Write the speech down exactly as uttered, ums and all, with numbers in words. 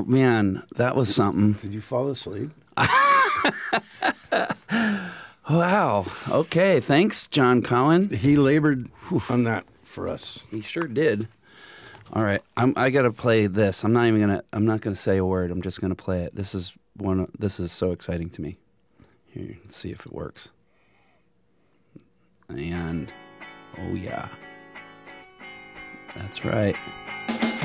man, that was something. Did you fall asleep? Wow. Okay. Thanks, John Collin. He labored on that for us. He sure did. All right. I'm, I got to play this. I'm not even going to, I'm not going to say a word. I'm just going to play it. This is one, this is so exciting to me. Here, let's see if it works. And, oh yeah. That's right.